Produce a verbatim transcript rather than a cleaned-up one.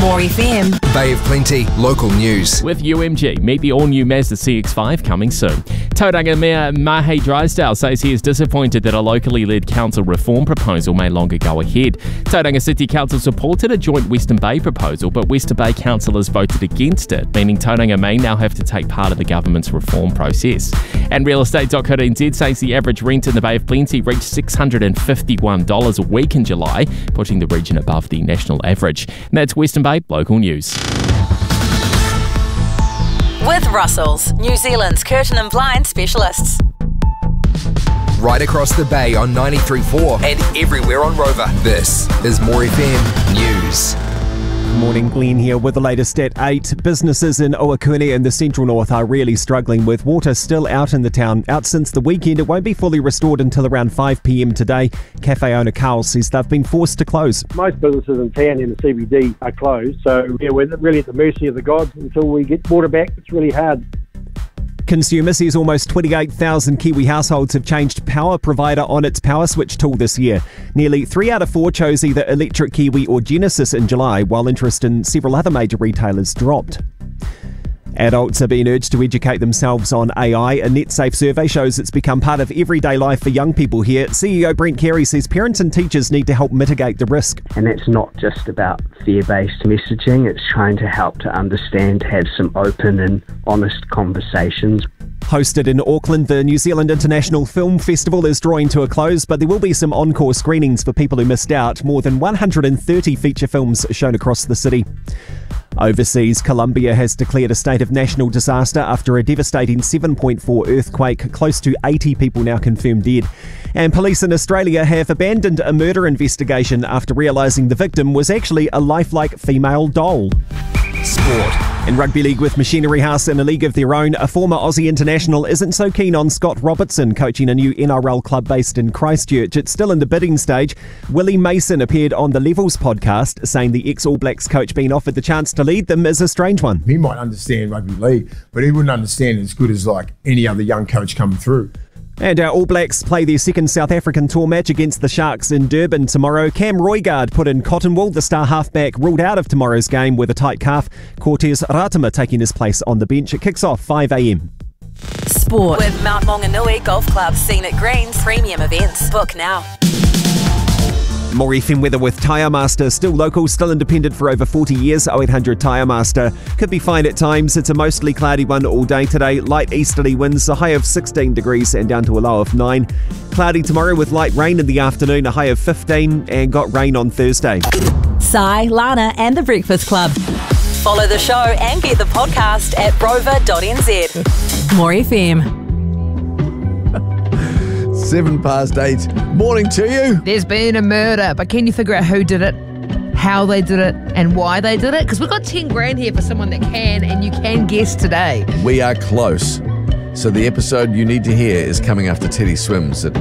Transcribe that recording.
More F M. Bay of Plenty, local news. With U M G, meet the all-new Mazda C X five coming soon. Tauranga Mayor Mahe Drysdale says he is disappointed that a locally led council reform proposal may longer go ahead. Tauranga City Council supported a joint Western Bay proposal, but Western Bay councillors voted against it, meaning Tauranga may now have to take part of the government's reform process. And real estate dot co dot n z says the average rent in the Bay of Plenty reached six hundred fifty-one dollars a week in July, pushing the region above the national average. And that's Western Bay Local News. With Russells, New Zealand's curtain and blind specialists. Right across the bay on ninety-three point four and everywhere on Rover. This is More F M News. Morning, Glenn here with the latest at eight. Businesses in Ohakune and the central north are really struggling with water still out in the town. Out since the weekend, it won't be fully restored until around five p m today. Cafe owner Carl says they've been forced to close. Most businesses in town in the C B D are closed, so yeah, we're really at the mercy of the gods until we get water back. It's really hard. Consumer says almost twenty-eight thousand Kiwi households have changed power provider on its power switch tool this year. Nearly three out of four chose either Electric Kiwi or Genesis in July, while interest in several other major retailers dropped. Adults are being urged to educate themselves on A I. A NetSafe survey shows it's become part of everyday life for young people here. C E O Brent Carey says parents and teachers need to help mitigate the risk. And that's not just about fear-based messaging, it's trying to help to understand, have some open and honest conversations. Hosted in Auckland, the New Zealand International Film Festival is drawing to a close, but there will be some encore screenings for people who missed out. More than one hundred thirty feature films shown across the city. Overseas, Colombia has declared a state of national disaster after a devastating seven point four earthquake. Close to eighty people now confirmed dead. And police in Australia have abandoned a murder investigation after realising the victim was actually a lifelike female doll. Sport. In rugby league with Machinery House in a league of their own, a former Aussie international isn't so keen on Scott Robertson coaching a new N R L club based in Christchurch. It's still in the bidding stage. Willie Mason appeared on the Levels podcast, saying the ex-All Blacks coach being offered the chance to lead them is a strange one. He might understand rugby league, but he wouldn't understand as good as like any other young coach coming through. And our All Blacks play their second South African tour match against the Sharks in Durban tomorrow. Cam Roigard put in Cottonwool. The star halfback ruled out of tomorrow's game with a tight calf. Cortez Ratama taking his place on the bench. It kicks off five a m. Sport. With Mount Maunganui Golf Club, Scenic Greens, premium events. Book now. More F M weather with Tyre Master. Still local, still independent for over forty years. oh eight hundred Tyre Master. Could be fine at times. It's a mostly cloudy one all day today. Light easterly winds, a high of sixteen degrees and down to a low of nine. Cloudy tomorrow with light rain in the afternoon, a high of fifteen, and got rain on Thursday. Sai, Lana and The Breakfast Club. Follow the show and get the podcast at rover dot n z. More F M. Seven past eight. Morning to you. There's been a murder, but can you figure out who did it, how they did it, and why they did it? Because we've got ten grand here for someone that can, and you can guess today. We are close. So the episode you need to hear is coming after Teddy Swims at